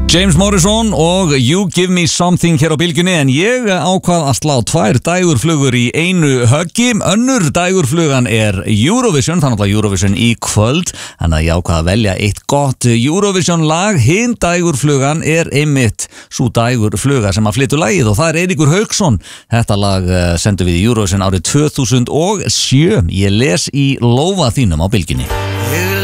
James Morrison og You Give Me Something hér á bylgjunni, en ég ákvað að slá 2 dægurflugur í einu höggi. Önnur dægurflugan er Eurovision, þannig að Eurovision í kvöld, þannig að ég ákvað að velja eitt gott Eurovision lag. Hinn dægurflugan er einmitt svo dægurfluga sem að flytja lagið og það er Eiríkur Hauksson. Þetta lag sendum við í Eurovision árið 2007. Ég les í lófa þínum á bylgjunni.